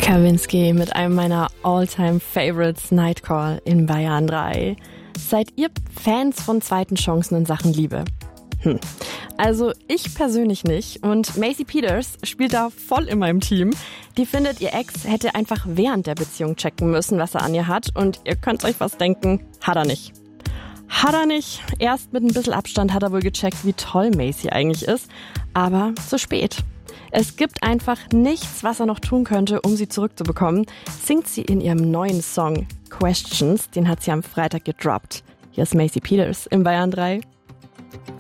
Kavinsky mit einem meiner All-Time-Favorites, Nightcall in Bayern 3. Seid ihr Fans von zweiten Chancen in Sachen Liebe? Also ich persönlich nicht und Macy Peters spielt da voll in meinem Team. Die findet, ihr Ex hätte einfach während der Beziehung checken müssen, was er an ihr hat, und ihr könnt euch was denken, hat er nicht. Hat er nicht. Erst mit ein bisschen Abstand hat er wohl gecheckt, wie toll Macy eigentlich ist, aber zu spät. Es gibt einfach nichts, was er noch tun könnte, um sie zurückzubekommen, singt sie in ihrem neuen Song Questions. Den hat sie am Freitag gedroppt. Hier ist Macy Peters in Bayern 3.